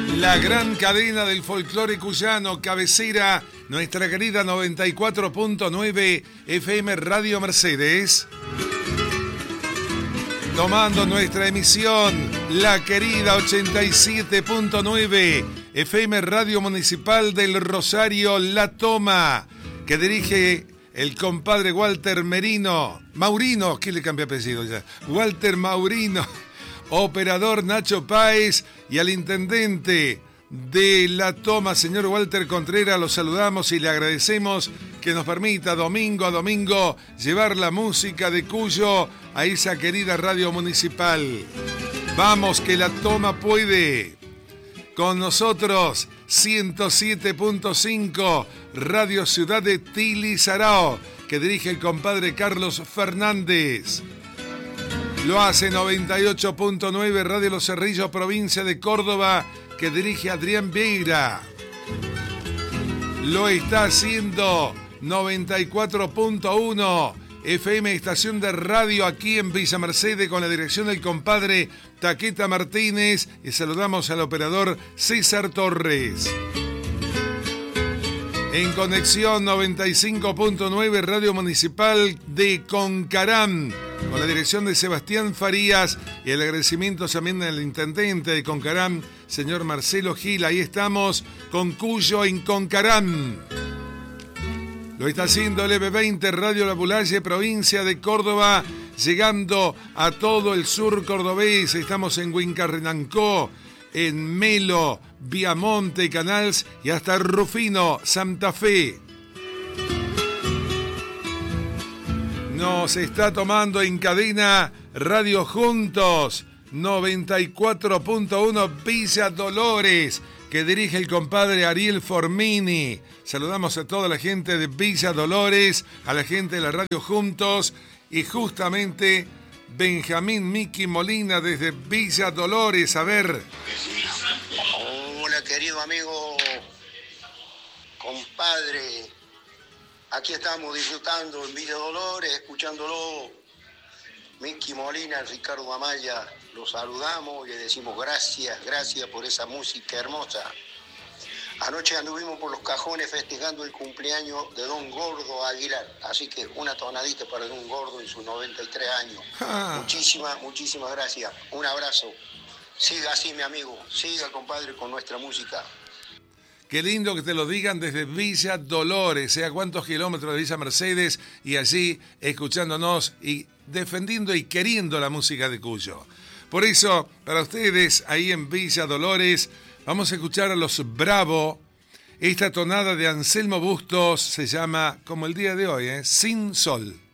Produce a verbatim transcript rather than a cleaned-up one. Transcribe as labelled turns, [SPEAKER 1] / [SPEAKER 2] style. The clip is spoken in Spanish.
[SPEAKER 1] La gran cadena del folclore cuyano, cabecera, nuestra querida noventa y cuatro punto nueve F M Radio Mercedes. Tomando nuestra emisión, la querida ochenta y siete punto nueve F M Radio Municipal del Rosario La Toma, que dirige el compadre Walter Merino, Maurino, ¿qué le cambié apellido ya? Walter Maurino, operador Nacho Páez y al intendente de La Toma, señor Walter Contreras, lo saludamos y le agradecemos que nos permita domingo a domingo llevar la música de Cuyo a esa querida radio municipal. Vamos que La Toma puede. Con nosotros, ciento siete punto cinco, Radio Ciudad de Tilizarao, que dirige el compadre Carlos Fernández. Lo hace noventa y ocho punto nueve, Radio Los Cerrillos, provincia de Córdoba, que dirige Adrián Vieira. Lo está haciendo noventa y cuatro punto uno, F M Estación de Radio aquí en Villa Mercedes, con la dirección del compadre Taqueta Martínez, y saludamos al operador César Torres. En conexión noventa y cinco punto nueve, Radio Municipal de Concarán, con la dirección de Sebastián Farías, y el agradecimiento también al intendente de Concarán, señor Marcelo Gil. Ahí estamos con Cuyo en Concarán. Lo está haciendo el E B veinte, Radio La Bulaye, provincia de Córdoba, llegando a todo el sur cordobés. Estamos en Huincarrenancó, en Melo, Viamonte, Canals y hasta Rufino, Santa Fe. Nos está tomando en cadena Radio Juntos, noventa y cuatro punto uno, Villa Dolores, que dirige el compadre Ariel Formini. Saludamos a toda la gente de Villa Dolores, a la gente de la Radio Juntos y justamente Benjamín Miki Molina desde Villa Dolores. A ver.
[SPEAKER 2] Hola, querido amigo, compadre. Aquí estamos disfrutando en Villa Dolores, escuchándolo. Miki Molina, Ricardo Amaya, los saludamos y le decimos gracias, gracias por esa música hermosa. Anoche anduvimos por los cajones festejando el cumpleaños de Don Gordo Aguilar, así que una tonadita para Don Gordo en sus noventa y tres años. Ah. Muchísimas, muchísimas gracias. Un abrazo. Siga así, mi amigo. Siga, compadre, con nuestra música.
[SPEAKER 1] Qué lindo que te lo digan desde Villa Dolores, ¿eh? A cuántos kilómetros de Villa Mercedes, y allí escuchándonos y defendiendo y queriendo la música de Cuyo. Por eso, para ustedes, ahí en Villa Dolores, vamos a escuchar a Los Bravo. Esta tonada de Anselmo Bustos se llama, como el día de hoy, ¿eh? Sin Sol.